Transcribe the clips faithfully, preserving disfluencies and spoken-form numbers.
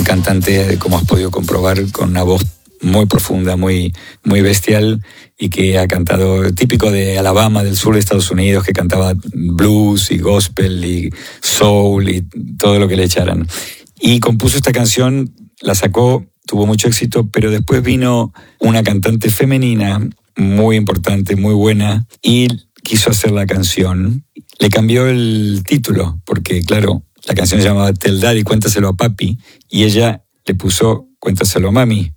cantante, como has podido comprobar, con una voz muy profunda, muy, muy bestial, y que ha cantado, típico de Alabama, del sur de Estados Unidos, que cantaba blues y gospel y soul y todo lo que le echaran. Y compuso esta canción, la sacó, tuvo mucho éxito, pero después vino una cantante femenina muy importante, muy buena, y quiso hacer la canción. Le cambió el título, porque claro, la canción se llamaba Tell Daddy, cuéntaselo a papi, y ella le puso Cuéntaselo a mami.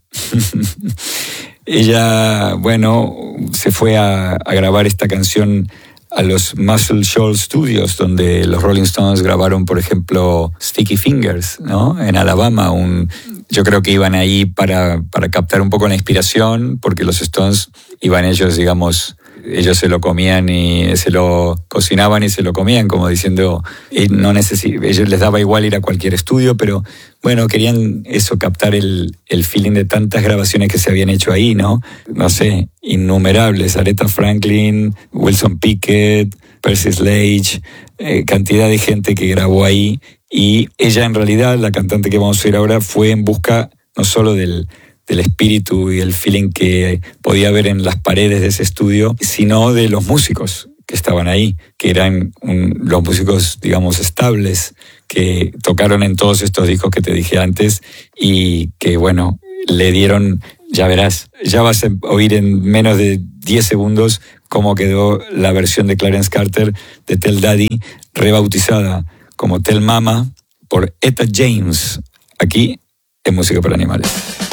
Ella, bueno, se fue a, a grabar esta canción a los Muscle Shoals Studios, donde los Rolling Stones grabaron, por ejemplo, Sticky Fingers, ¿no? En Alabama. Un, yo creo que iban ahí para, para captar un poco la inspiración, porque los Stones iban ellos, digamos, ellos se lo comían y se lo cocinaban y se lo comían, como diciendo, y no necesi- ellos les daba igual ir a cualquier estudio, pero bueno, querían eso, captar el, el feeling de tantas grabaciones que se habían hecho ahí, ¿no? No sé, innumerables, Aretha Franklin, Wilson Pickett, Percy Sledge, eh, cantidad de gente que grabó ahí, y ella en realidad, la cantante que vamos a oír ahora, fue en busca no solo del del espíritu y el feeling que podía haber en las paredes de ese estudio, sino de los músicos que estaban ahí, que eran un, los músicos, digamos, estables, que tocaron en todos estos discos que te dije antes y que, bueno, le dieron, ya verás, ya vas a oír en menos de diez segundos cómo quedó la versión de Clarence Carter de Tell Daddy, rebautizada como Tell Mama por Etta James, aquí en Música para Animales.